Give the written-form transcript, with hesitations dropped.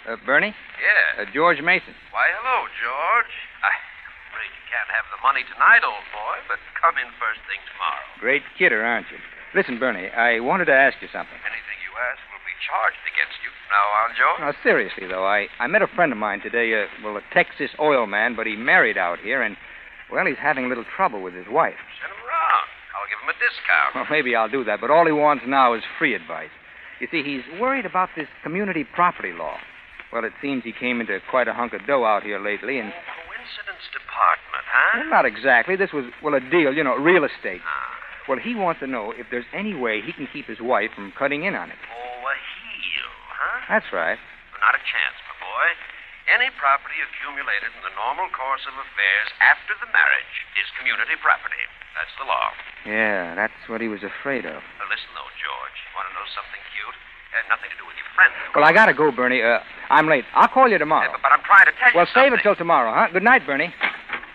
Bernie? Yeah. George Mason. Why, hello, George. I'm afraid you can't have the money tonight, old boy, but come in first thing tomorrow. Great kidder, aren't you? Listen, Bernie, I wanted to ask you something. Anything you ask will be charged against you from now on, George. Now, seriously, though, I met a friend of mine today, a Texas oil man, but he married out here, and, well, he's having a little trouble with his wife. Send him around. I'll give him a discount. Well, maybe I'll do that, but all he wants now is free advice. You see, he's worried about this community property law. Well, it seems he came into quite a hunk of dough out here lately, and... Coincidence department, huh? Well, not exactly. This was, a deal, real estate. Well, he wants to know if there's any way he can keep his wife from cutting in on it. Oh, a heel, huh? That's right. Not a chance, my boy. Any property accumulated in the normal course of affairs after the marriage is community property. That's the law. Yeah, that's what he was afraid of. Now, listen, though, George. You want to know something cute? Nothing to do with your friend. Well, I gotta go, Bernie. I'm late. I'll call you tomorrow. But I'm trying to tell you Well, something. save it till tomorrow, huh? Good night, Bernie.